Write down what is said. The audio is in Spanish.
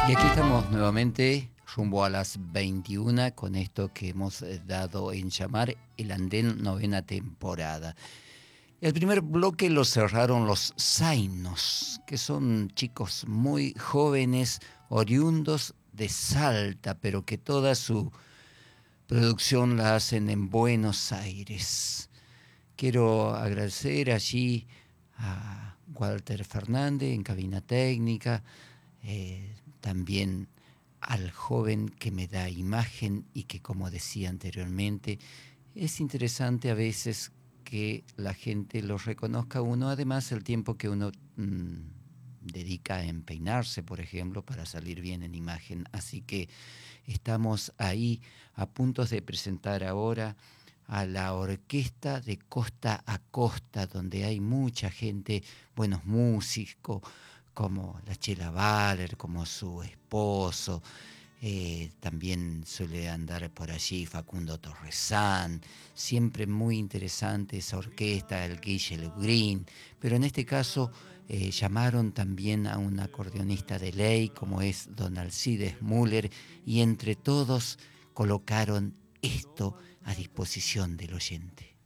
Y aquí estamos nuevamente rumbo a las 21 con esto que hemos dado en llamar El Andén novena temporada. El primer bloque lo cerraron los Zainos, que son chicos muy jóvenes, oriundos de Salta, pero que toda su producción la hacen en Buenos Aires. Quiero agradecer allí a Walter Fernández en cabina técnica, también al joven que me da imagen y que, como decía anteriormente, es interesante a veces que la gente lo reconozca a uno, además el tiempo que uno dedica a empeinarse, por ejemplo, para salir bien en imagen. Así que estamos ahí a punto de presentar ahora a la orquesta de Costa a Costa, donde hay mucha gente, buenos músicos, como la Chela Baller, como su esposo. También suele andar por allí Facundo Torresán, siempre muy interesante esa orquesta, el Guille Green, pero en este caso llamaron también a un acordeonista de ley como es don Alcides Müller, y entre todos colocaron esto a disposición del oyente.